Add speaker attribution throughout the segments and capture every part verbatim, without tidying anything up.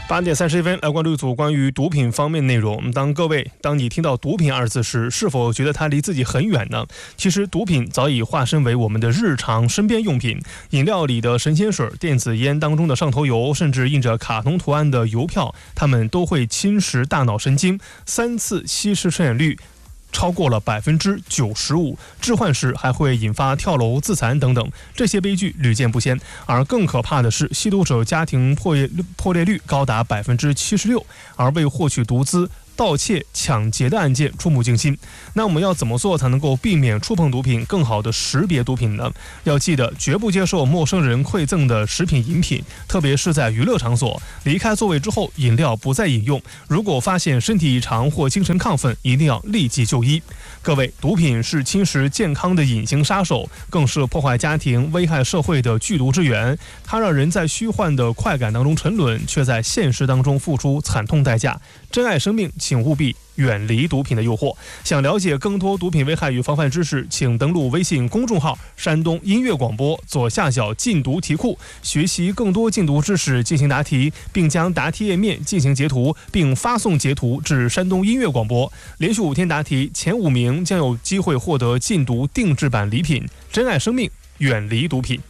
Speaker 1: 八点三十一分，来关注一组关于毒品方面内容。当各位，当你听到毒品二字时，是否觉得它离自己很远呢？其实，毒品早已化身为我们的日常身边用品。饮料里的神仙水、电子烟当中的上头油，甚至印着卡通图案的邮票，它们都会侵蚀大脑神经，三次吸食成瘾率超过了百分之九十五，置换时还会引发跳楼自残等等，这些悲剧屡见不鲜。而更可怕的是，吸毒者家庭破裂破裂率高达百分之七十六，而为获取毒资盗窃、抢劫的案件触目惊心。那我们要怎么做才能够避免触碰毒品，更好的识别毒品呢？要记得，绝不接受陌生人馈赠的食品饮品，特别是在娱乐场所。离开座位之后，饮料不再饮用。如果发现身体异常或精神亢奋，一定要立即就医。各位，毒品是侵蚀健康的隐形杀手，更是破坏家庭、危害社会的剧毒之源。它让人在虚幻的快感当中沉沦，却在现实当中付出惨痛代价。珍爱生命，请务必远离毒品的诱惑。想了解更多毒品危害与防范知识，请登录微信公众号山东音乐广播左下角禁毒题库，学习更多禁毒知识，进行答题，并将答题页面进行截图，并发送截图至山东音乐广播。连续五天答题，前五名将有机会获得禁毒定制版礼品。珍爱生命，远离毒品。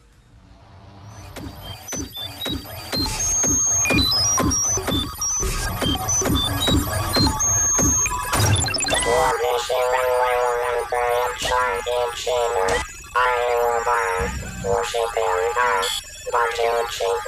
Speaker 2: 我必须让外国人不要传进去了，爱我吧，我是变态，把酒精